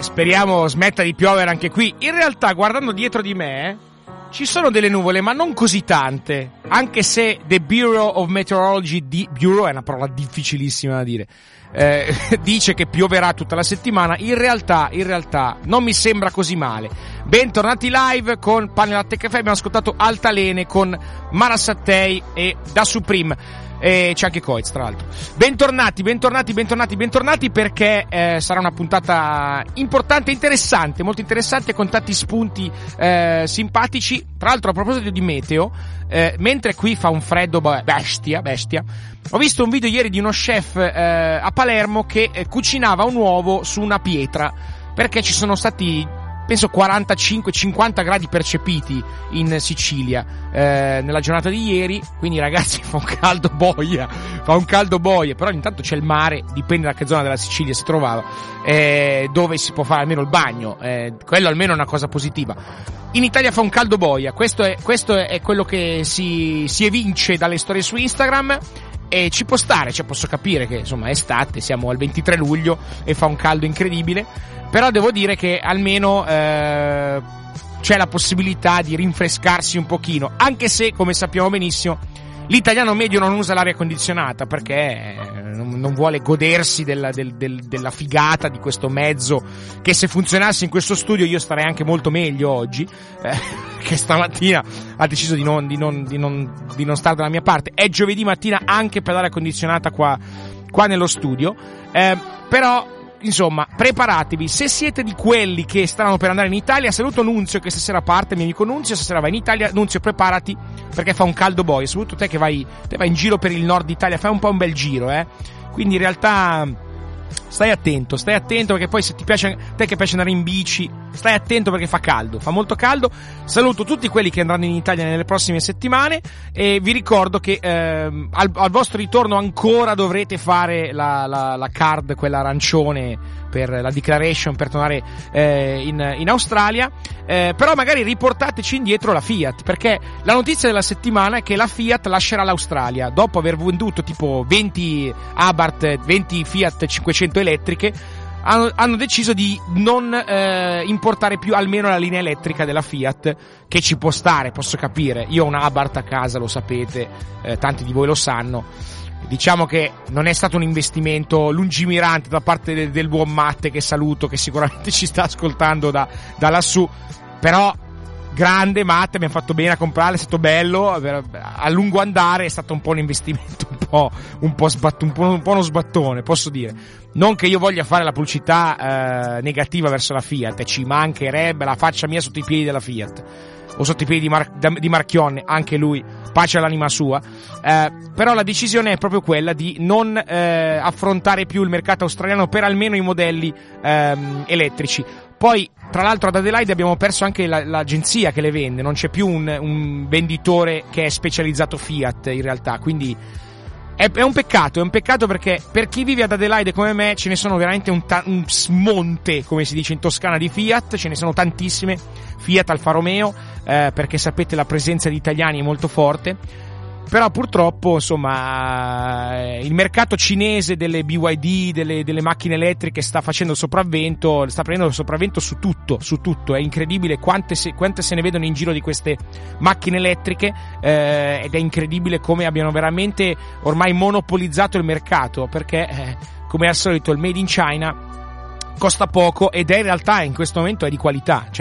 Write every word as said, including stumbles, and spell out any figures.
speriamo smetta di piovere anche qui. In realtà, guardando dietro di me, ci sono delle nuvole, ma non così tante. Anche se The Bureau of Meteorology, di, Bureau è una parola difficilissima da dire, eh, dice che pioverà tutta la settimana. In realtà, in realtà, non mi sembra così male. Bentornati live con Pane Latte Caffè. Abbiamo ascoltato Altalene con Mara Sattei e Da Supreme. E c'è anche Coez, tra l'altro. Bentornati, bentornati, bentornati, bentornati, perché eh, sarà una puntata importante, interessante, molto interessante, con tanti spunti eh, simpatici. Tra l'altro, a proposito di meteo, eh, mentre qui fa un freddo bestia, bestia, ho visto un video ieri di uno chef eh, a Palermo che eh, cucinava un uovo su una pietra, perché ci sono stati, penso, quarantacinque cinquanta gradi percepiti in Sicilia eh, nella giornata di ieri. Quindi ragazzi, fa un caldo boia, fa un caldo boia, però intanto c'è il mare, dipende da che zona della Sicilia si trovava, eh, dove si può fare almeno il bagno, eh, quello almeno è una cosa positiva. In Italia fa un caldo boia, questo è, questo è quello che si, si evince dalle storie su Instagram. E ci può stare, cioè posso capire che insomma è estate, siamo al ventitré luglio e fa un caldo incredibile, però devo dire che almeno eh, c'è la possibilità di rinfrescarsi un pochino, anche se, come sappiamo benissimo, l'italiano medio non usa l'aria condizionata perché non, non vuole godersi della, del, del, della figata di questo mezzo, che se funzionasse in questo studio io starei anche molto meglio oggi, eh, che stamattina ha deciso di non, di, non, di, non, di non stare dalla mia parte. È giovedì mattina anche per l'aria condizionata qua, qua nello studio, eh, però insomma preparatevi, se siete di quelli che stanno per andare in Italia. Saluto Nunzio che stasera parte, mio amico Nunzio, stasera va in Italia. Nunzio, preparati perché fa un caldo boia, soprattutto te che vai, te vai in giro per il nord Italia, fai un po' un bel giro, eh. Quindi in realtà stai attento, stai attento, perché poi se ti piace, te che piace andare in bici, stai attento perché fa caldo, fa molto caldo. Saluto tutti quelli che andranno in Italia nelle prossime settimane e vi ricordo che ehm, al, al vostro ritorno ancora dovrete fare la, la, la card, quella arancione, per la declaration per tornare eh, in, in Australia, eh, però magari riportateci indietro la Fiat, perché la notizia della settimana è che la Fiat lascerà l'Australia dopo aver venduto tipo venti Abarth, venti Fiat cinquecento elettriche. Hanno, hanno deciso di non eh, importare più almeno la linea elettrica della Fiat, che ci può stare, posso capire. Io ho una Abarth a casa, lo sapete, eh, tanti di voi lo sanno. Diciamo che non è stato un investimento lungimirante da parte del, del buon Matte, che saluto, che sicuramente ci sta ascoltando da, da lassù, però grande Matte, abbiamo fatto bene a comprarlo, è stato bello, a lungo andare è stato un po' un investimento un po', un po', sbatt- un po', un po' uno sbattone, posso dire. Non che io voglia fare la pubblicità eh, negativa verso la Fiat, ci mancherebbe, la faccia mia sotto i piedi della Fiat, o sotto i piedi di, Mar- di Marchionne, anche lui, pace all'anima sua, eh, però la decisione è proprio quella di non eh, affrontare più il mercato australiano per almeno i modelli ehm, elettrici. Poi, tra l'altro, ad Adelaide abbiamo perso anche la, l'agenzia che le vende, non c'è più un, un venditore che è specializzato Fiat in realtà, quindi è, è un peccato, è un peccato, perché per chi vive ad Adelaide come me ce ne sono veramente un, ta- un smonte, come si dice in Toscana, di Fiat, ce ne sono tantissime, Fiat, Alfa Romeo, eh, perché sapete la presenza di italiani è molto forte. Però purtroppo, insomma, il mercato cinese delle B Y D, delle, delle macchine elettriche sta facendo sopravvento, sta prendendo sopravvento su tutto, su tutto. È incredibile quante se, quante se ne vedono in giro di queste macchine elettriche, eh, ed è incredibile come abbiano veramente ormai monopolizzato il mercato, perché, eh, come al solito, il Made in China costa poco ed è in realtà in questo momento è di qualità. Cioè,